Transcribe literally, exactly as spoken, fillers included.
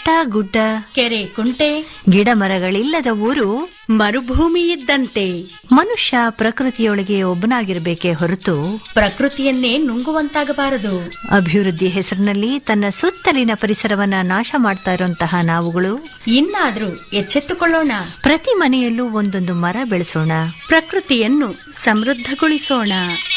ಬೆಟ್ಟ ಗುಡ್ಡ, ಕೆರೆ ಕುಂಟೆ, ಗಿಡ ಮರಗಳಿಲ್ಲದ ಊರು ಮರುಭೂಮಿ ಇದ್ದಂತೆ. ಮನುಷ್ಯ ಪ್ರಕೃತಿಯೊಳಗೆ ಒಬ್ಬನಾಗಿರ್ಬೇಕೇ ಹೊರತು ಪ್ರಕೃತಿಯನ್ನೇ ನುಂಗುವಂತಾಗಬಾರದು. ಅಭಿವೃದ್ಧಿ ಹೆಸರಿನಲ್ಲಿ ತನ್ನ ಸುತ್ತಲಿನ ಪರಿಸರವನ್ನ ನಾಶ ಮಾಡ್ತಾ ಇರುವಂತಹ ನಾವುಗಳು ಇನ್ನಾದ್ರೂ ಎಚ್ಚೆತ್ತುಕೊಳ್ಳೋಣ. ಪ್ರತಿ ಮನೆಯಲ್ಲೂ ಒಂದೊಂದು ಮರ ಬೆಳೆಸೋಣ. ಪ್ರಕೃತಿಯನ್ನು ಸಮೃದ್ಧಗೊಳಿಸೋಣ.